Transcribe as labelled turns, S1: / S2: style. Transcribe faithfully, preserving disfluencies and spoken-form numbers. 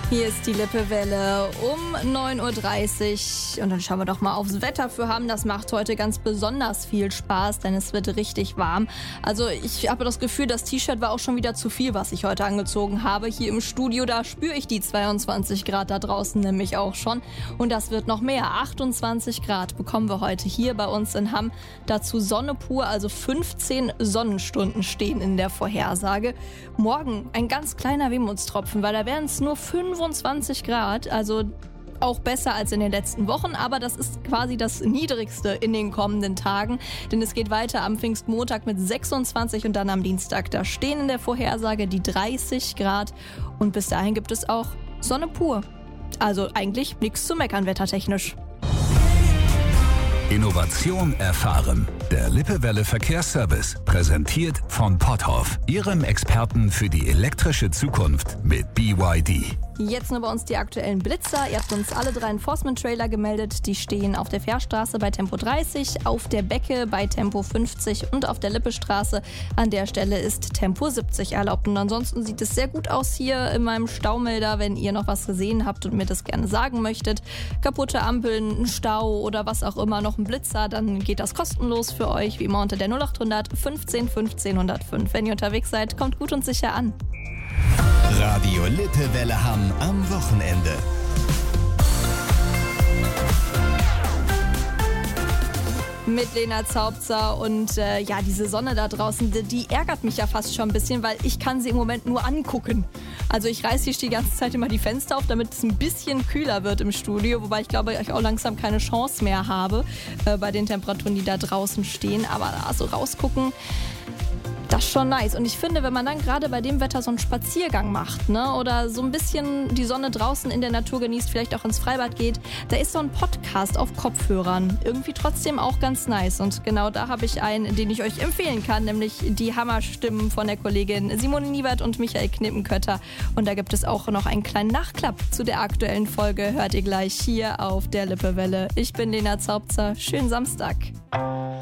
S1: Hier ist die Lippewelle um neun Uhr dreißig und dann schauen wir doch mal aufs Wetter für Hamm. Das macht heute ganz besonders viel Spaß, denn es wird richtig warm. Also ich habe das Gefühl, das T-Shirt war auch schon wieder zu viel, was ich heute angezogen habe. Hier im Studio, da spüre ich die zweiundzwanzig Grad, da draußen nämlich auch schon. Und das wird noch mehr. achtundzwanzig Grad bekommen wir heute hier bei uns in Hamm. Dazu Sonne pur, also fünfzehn Sonnenstunden stehen in der Vorhersage. Morgen ein ganz kleiner Wehmutstropfen, weil da wären es nur fünfundzwanzig Grad, also auch besser als in den letzten Wochen, aber das ist quasi das Niedrigste in den kommenden Tagen, denn es geht weiter am Pfingstmontag mit sechsundzwanzig und dann am Dienstag. Da stehen in der Vorhersage die dreißig Grad und bis dahin gibt es auch Sonne pur. Also eigentlich nichts zu meckern wettertechnisch.
S2: Innovation erfahren. Der Lippewelle Verkehrsservice, präsentiert von Potthoff, Ihrem Experten für die elektrische Zukunft mit B Y D.
S1: Jetzt nur bei uns die aktuellen Blitzer. Ihr habt uns alle drei Enforcement-Trailer gemeldet. Die stehen auf der Fährstraße bei Tempo dreißig, auf der Becke bei Tempo fünfzig und auf der Lippestraße. An der Stelle ist Tempo siebzig erlaubt. Und ansonsten sieht es sehr gut aus hier in meinem Staumelder, wenn ihr noch was gesehen habt und mir das gerne sagen möchtet. Kaputte Ampeln, ein Stau oder was auch immer, noch ein Blitzer, dann geht das kostenlos für euch, wie immer unter der null acht hundert fünfzehn fünfzehn null null fünf. Wenn ihr unterwegs seid, kommt gut und sicher an.
S3: Radio Lippewelle Hamm am Wochenende.
S1: Mit Lena Zaubzer und äh, ja, diese Sonne da draußen, die, die ärgert mich ja fast schon ein bisschen, weil ich kann sie im Moment nur angucken. Also ich reiße hier die ganze Zeit immer die Fenster auf, damit es ein bisschen kühler wird im Studio, wobei ich glaube, ich auch langsam keine Chance mehr habe äh, bei den Temperaturen, die da draußen stehen. Aber also rausgucken, das ist schon nice. Und ich finde, wenn man dann gerade bei dem Wetter so einen Spaziergang macht, ne, oder so ein bisschen die Sonne draußen in der Natur genießt, vielleicht auch ins Freibad geht, da ist so ein Podcast auf Kopfhörern irgendwie trotzdem auch ganz nice. Und genau da habe ich einen, den ich euch empfehlen kann, nämlich die Hammerstimmen von der Kollegin Simone Niewert und Michael Knippenkötter. Und da gibt es auch noch einen kleinen Nachklapp zu der aktuellen Folge. Hört ihr gleich hier auf der Lippewelle. Ich bin Lena Zaubzer. Schönen Samstag.